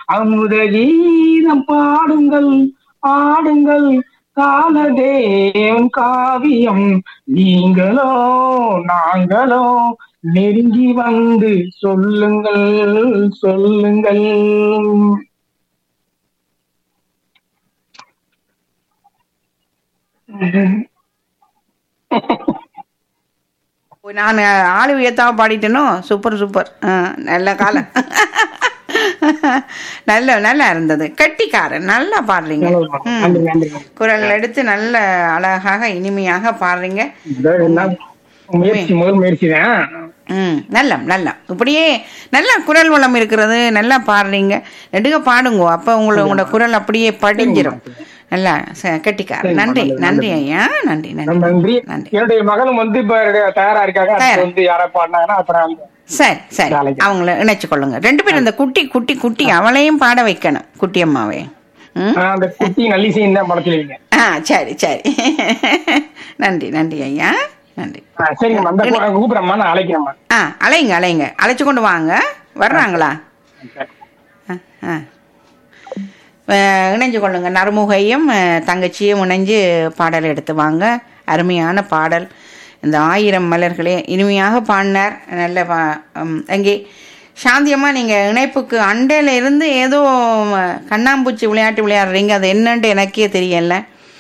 அமுத கீதம் பாடுங்கள் ஆடுங்கள் காலதேவன் காவியம் நீங்களோ நாங்களோ நெருங்கி வந்து சொல்லுங்கள் சொல்லுங்கள். நான் ஆளு உயர்த்தாம பாடிட்டேனோ. Super super. நல்ல காலம். நல்லா இருந்தது. கெட்டிக்காரன், நல்லா பாடுறீங்க. குரல் எடுத்து நல்ல அழகாக இனிமையாக பாடுறீங்க. நல்லா இப்படியே நல்ல குரல் வளம் இருக்கிறது. நல்லா பாடுறீங்க. நெடுக பாடுங்க. அப்ப உங்களோட குரல் அப்படியே படிஞ்சிடும். நல்லா கெட்டிக்காரன். நன்றி நன்றி ஐயா. நன்றி நன்றி நன்றி. என்னுடைய மகளும் வந்து இப்ப தயாரா இருக்காங்க. யாரா பாடினாங்கன்னா அப்புறம் சரி சரி அவங்கள இணைச்சு கொள்ளுங்க. 2 பேரும் இந்த குட்டி குட்டி குட்டி அவளையும் பாட வைக்கணும். குட்டி அம்மாவே சரி சரி. நன்றி நன்றி ஐயா. நன்றி. அலைங்க அலைங்க அழைச்சு கொண்டு வாங்க. வர்றாங்களா? இணைஞ்சு கொள்ளுங்க. நறுமுகையும் தங்கச்சியும் இணைஞ்சு பாடல் எடுத்து வாங்க. அருமையான பாடல். இந்த 1000 மலர்களே இனிமையாக பாடினார். நல்ல அங்கே சாந்தியம்மா, நீங்கள் இணைப்புக்கு அண்டையில் இருந்து ஏதோ கண்ணாம்பூச்சி விளையாட்டு விளையாடுறீங்க. அது என்னன்ட்டு எனக்கே தெரியல.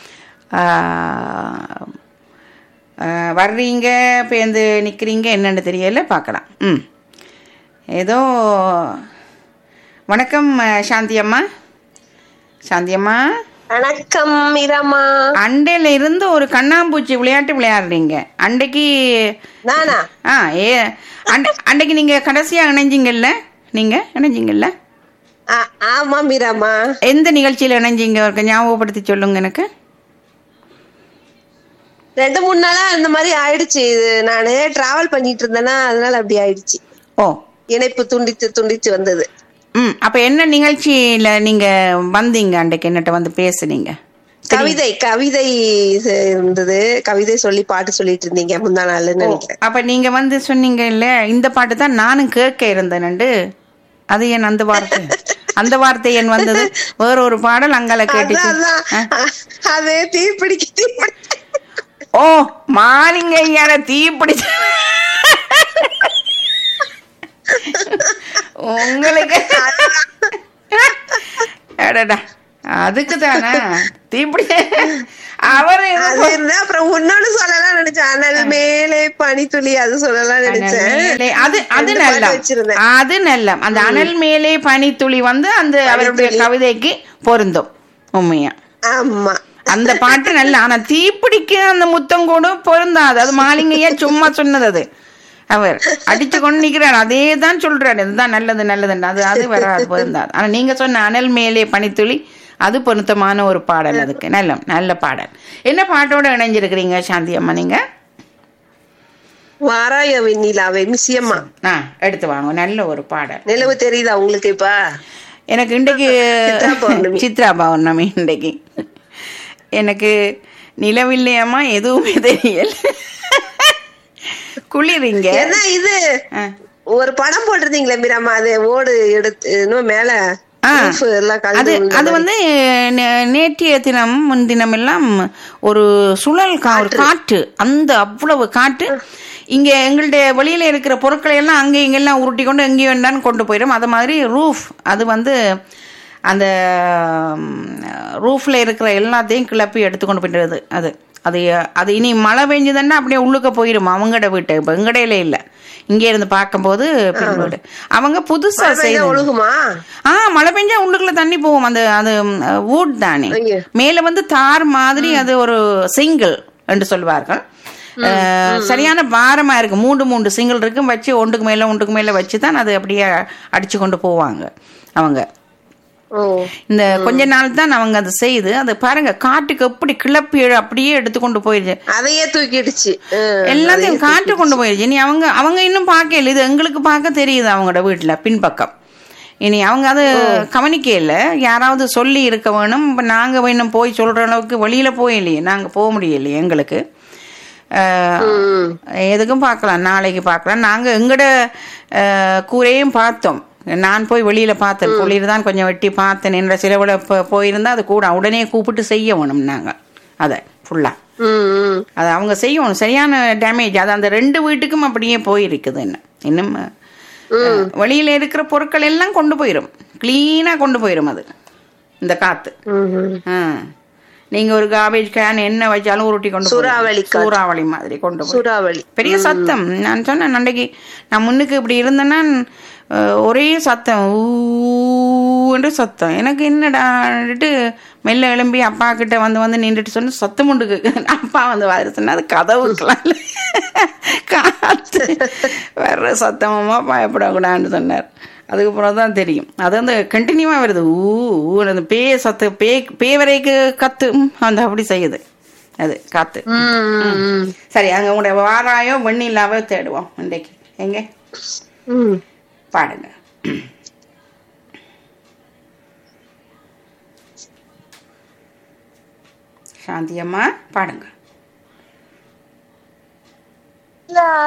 வர்றீங்க பேருந்து நிற்கிறீங்க என்னன்னு தெரியல. பார்க்கலாம். ஏதோ வணக்கம் சாந்தியம்மா. சாந்தியம்மா வணக்கம் மீராமா. அண்டையில இருந்து ஒரு கண்ணாம்பூச்சி விளையாட்டு விளையாடுறீங்க. அண்டைக்கு நானா? அண்டைக்கு நீங்க கடைசியா இணைஞ்சிங்கல்ல? நீங்க இணைஞ்சிங்கல்ல? ஆமா மீராமா. எந்த நிகழ்ச்சியில இணைஞ்சிங்க? ஒரு ஞாபகப்படுத்தி சொல்லுங்க எனக்கு. 2-3 நாளா அந்த மாதிரி ஆயிடுச்சு. இது நானு டிராவல் பண்ணிட்டு இருந்தேன்னா அதனால அப்படி ஆயிடுச்சு. ஓ, இணைப்பு துண்டிச்சு வந்தது. அப்ப என்ன நிகழ்ச்சியில நீங்க வந்தீங்க? அன்றைக்கு என்னட்ட வந்து பேசுனீங்க? கவிதை இருந்தது. கவிதை சொல்லி பாட்டு சொல்லிட்டு இருந்தீங்க முந்தா நாள் நினைக்கிறேன். அப்ப நீங்க வந்து சொன்னீங்க இல்ல, இந்த பாட்டு தான் நானும் கேட்க இருந்தேன். அது என் அந்த வார்த்தை என் வந்தது. வேற ஒரு பாடல் அங்கால கேட்டுச்சு. அது தீப்பிடிக்க. ஓ, மாலிங்க ஐயார தீப்பிடிச்சு உங்களுக்கு. அதுக்கு தானே தீப்பிடி அவரு. அப்புறம் இன்னொன்னு சொல்லலாம் நினைச்சேன். அனல் மேலே பனித்துளி அது சொல்லலாம் நினைச்சேன். அது நல்ல அந்த அனல் மேலே பனித்துளி வந்து அந்த அவருடைய கவிதைக்கு பொருந்தும் உண்மையா. ஆமா, அந்த பாட்டு நல்ல. ஆனா தீப்பிடிக்க அந்த முத்தம் கூட பொருந்தாது. அது மாலிங்கையா சும்மா சொன்னது. அது அவர் அடிச்சு கொண்டு நிக்கிறார். அதே தான் சொல்றாரு. இதுதான் நல்லதுன்னு. அது வராது, பொருந்தாது. ஆனா நீங்க சொன்ன அனல் மேலே பனித்துளி அது பொருத்தமான ஒரு பாடல். அதுக்கு நல்ல பாடல். என்ன பாட்டோட இணைஞ்சிருக்கிறீங்க சாந்தி அம்மா நீங்க? வாராய வெண்ணிலாவே மிசியம்மா. எடுத்து வாங்க. நல்ல ஒரு பாடல். நிலவு தெரியுதா உங்களுக்கு? இப்ப எனக்கு இன்றைக்கு சித்ரா பௌர்ணமி. இன்றைக்கு எனக்கு நிலவில்லையம்மா எதுவுமே தெரியல. குளிரிங்க. என்ன இது ஒரு படம் போட்டிருந்தீங்களே மீராமா, அது ஓடு எடுத்து இன்னும் மேல அது வந்து நேற்றைய தினம் முன்தினம் எல்லாம் ஒரு சுழல் காற்று. அந்த அவ்வளவு காற்று இங்க எங்களுடைய வெளியில இருக்கிற பொருட்களை எல்லாம் அங்கே இங்கெல்லாம் உருட்டி கொண்டு எங்கேயும் வேண்டான்னு கொண்டு போயிடும். அது மாதிரி ரூஃப் அது வந்து அந்த ரூஃப்ல இருக்கிற எல்லாத்தையும் கிளப்பி எடுத்துக்கொண்டு போயிடுறது. அது அது அது இனி மழை பெஞ்சுதுன்னா அப்படியே உள்ளுக்க போயிடும் அவங்கட வீட்டு. இப்போ எங்கடையில இல்லை, இங்கே இருந்து பார்க்கும்போது பெண் வீடு அவங்க புதுசா ஒழுகுமா. மழை பெஞ்சா உள்ளுக்குள்ள தண்ணி போகும். அந்த அது வூட் தானே, மேல வந்து தார் மாதிரி. அது ஒரு சிங்கிள் என்று சொல்லுவார்கள். சரியான பாரமா இருக்கு. 3 சிங்கிள் இருக்கும் வச்சு ஒன்றுக்கு மேல வச்சுதான் அது அப்படியே அடிச்சு கொண்டு போவாங்க அவங்க. இந்த கொஞ்ச நாள் தான் அவங்க அதை செய்து. அது பாருங்க காட்டுக்கு எப்படி கிளப்பி அப்படியே எடுத்துக்கொண்டு போயிடுச்சு. அதையே தூக்கிடுச்சு, எல்லாத்தையும் காட்டு கொண்டு போயிடுச்சு. இனி அவங்க இன்னும் பார்க்கல. இது எங்களுக்கு பார்க்க தெரியுது அவங்களோட வீட்டுல பின்பக்கம். இனி அவங்க அது கவனிக்க இல்லை. யாராவது சொல்லி இருக்க வேணும். இப்போ நாங்க வேணும் போய் சொல்ற அளவுக்கு வெளியில போயிலையே, நாங்க போக முடியலையே. எங்களுக்கு எதுக்கும் பார்க்கலாம், நாளைக்கு பார்க்கலாம். நாங்க எங்கட கூரையும் பார்த்தோம். நான் போய் வெளியில பார்த்தேன், குளிர் தான் கொஞ்சம் வெட்டி பார்த்தேன் என்ற சிலவுல போயிருந்தா அது கூட உடனே கூப்பிட்டு செய்ய வேணும் நாங்க அதை ஃபுல்லா. அது அவங்க செய்யணும், சரியான டேமேஜ். அது அந்த 2 வீட்டுக்கும் அப்படியே போயிருக்குது. என்ன இன்னும் வெளியில இருக்கிற பொருட்கள் எல்லாம் கொண்டு போயிரும், கிளீனா கொண்டு போயிரும் அது இந்த காத்து. நீங்க ஒரு கார்பேஜ் கேன் என்ன வச்சாலும் உருட்டி கொண்டு சூறாவளி மாதிரி கொண்டு சூறாவளி பெரிய சத்தம். நான் சொன்னேன் அன்றைக்கு நான் முன்னுக்கு இப்படி இருந்தேன்னா ஒரே சத்தம் ஊன்று சத்தம். எனக்கு என்னடான்ட்டு மெல்ல எழும்பி அப்பா கிட்ட வந்து நின்றுட்டு சொன்ன சத்தம் உண்டு. அப்பா வந்து வாரி சொன்னா அது கதவுக்கலாம் காத்து வர்ற சத்தமா பயப்படக்கூடாதுன்னு சொன்னார். அதுக்கப்புறம் தான் தெரியும் அது வந்து கண்டினியூவா வருது. அந்த பேய் வரைக்கு கத்து அந்த அப்படி செய்யுது அது காத்து. சரி, அங்க உங்களுடைய வாராயோ வெண்ணிலாவோ தேடுவோம் இன்றைக்கு. எங்க பாடுங்க. சாந்தி அம்மா பாடுங்க.